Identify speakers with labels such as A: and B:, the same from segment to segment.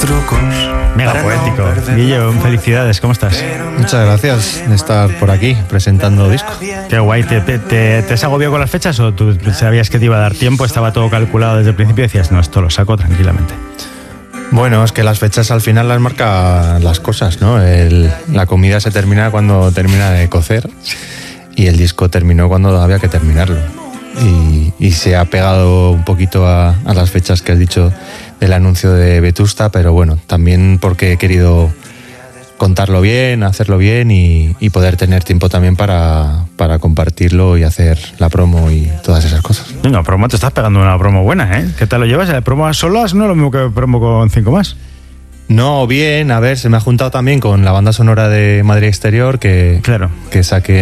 A: trucos.
B: Mega poético. Guillo, felicidades, ¿cómo estás?
C: Muchas gracias de estar por aquí presentando disco.
B: Qué guay. ¿Te has agobiado con las fechas o tú sabías que te iba a dar tiempo? ¿Estaba todo calculado desde el principio y decías, no, esto lo saco tranquilamente?
C: Bueno, es que las fechas al final las marcan las cosas, ¿no? La comida se termina cuando termina de cocer y el disco terminó cuando había que terminarlo. Y se ha pegado un poquito a las fechas que has dicho del anuncio de Vetusta, pero bueno, también porque he querido contarlo bien, hacerlo bien y poder tener tiempo también para compartirlo y hacer la promo y todas esas cosas.
B: Venga, promo, te estás pegando una promo buena, ¿eh? ¿Qué tal lo llevas? ¿El promo a solas no es lo mismo que promo con 5 más?
C: No, bien, a ver, se me ha juntado también con la banda sonora de Madrid Exterior que saqué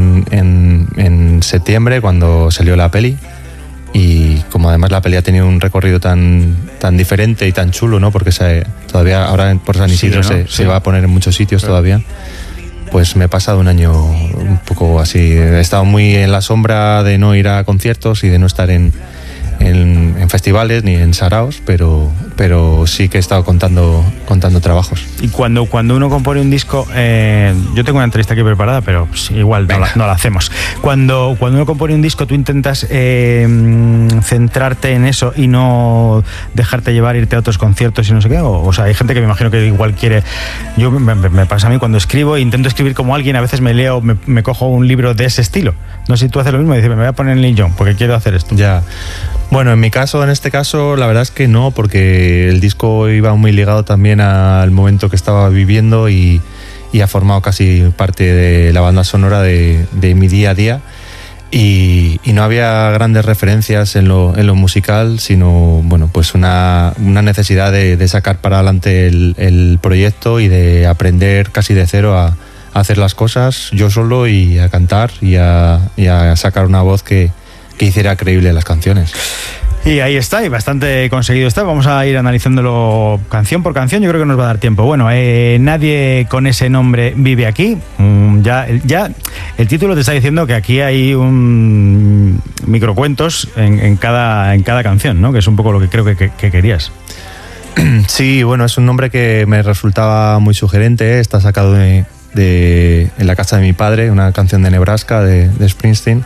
C: en septiembre cuando salió la peli. Y como además la peli ha tenido un recorrido tan diferente y tan chulo, ¿no? Porque todavía ahora por San Isidro se va a poner en muchos sitios todavía. Pues me he pasado un año un poco así. He estado muy en la sombra de no ir a conciertos y de no estar en festivales ni en saraos, pero sí que he estado contando trabajos.
B: Y cuando uno compone un disco, yo tengo una entrevista aquí preparada, pero igual no la hacemos. Cuando uno compone un disco, tú intentas centrarte en eso y no dejarte llevar, irte a otros conciertos y no sé qué. O sea, hay gente que me imagino que igual quiere. Yo me pasa a mí cuando escribo, intento escribir como alguien, a veces me leo, me cojo un libro de ese estilo. No sé si tú haces lo mismo y dices, me voy a poner en Lin Young porque quiero hacer esto.
C: Ya. Bueno, en este caso, la verdad es que no, porque el disco iba muy ligado también al momento que estaba viviendo y ha formado casi parte de la banda sonora de mi día a día. Y no había grandes referencias en lo musical, sino bueno, pues una necesidad de sacar para adelante el proyecto y de aprender casi de cero a hacer las cosas yo solo y a cantar y a sacar una voz que hiciera creíble las canciones.
B: Y ahí está, y bastante conseguido está. Vamos a ir analizándolo canción por canción, yo creo que nos va a dar tiempo. Bueno, nadie con ese nombre vive aquí. Ya el título te está diciendo que aquí hay un microcuentos en cada canción, ¿no? Que es un poco lo que creo que querías.
C: Sí, bueno, es un nombre que me resultaba muy sugerente. Está sacado de En la casa de mi padre, una canción de Nebraska de Springsteen.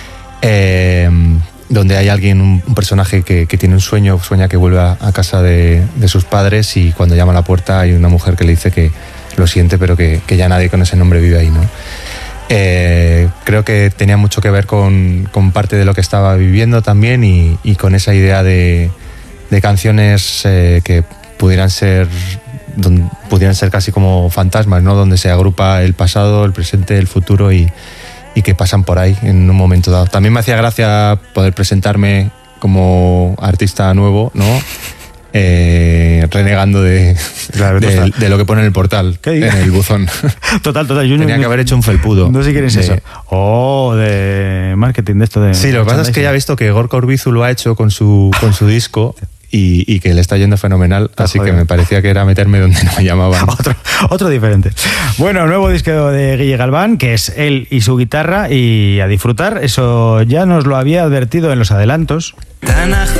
C: Donde hay alguien, un personaje que tiene un sueña que vuelve a casa de sus padres y cuando llama a la puerta hay una mujer que le dice que lo siente pero que ya nadie con ese nombre vive ahí, ¿no? Creo que tenía mucho que ver con parte de lo que estaba viviendo también y con esa idea de canciones que pudieran ser casi como fantasmas, ¿no? Donde se agrupa el pasado, el presente, el futuro y que pasan por ahí en un momento dado. También me hacía gracia poder presentarme como artista nuevo, ¿no? Renegando de lo que pone en el portal, en el buzón.
B: Total.
C: Tenía que haber hecho un felpudo.
B: No sé quién es eso. De marketing, de esto de...
C: Sí, lo que pasa es que ya he visto que Gorka Urbizu lo ha hecho con su disco y que le está yendo fenomenal, así que me parecía que era meterme donde no me llamaban.
B: Otro diferente. Bueno, nuevo disco de Guille Galván, que es él y su guitarra, y a disfrutar. Eso ya nos lo había advertido en los adelantos.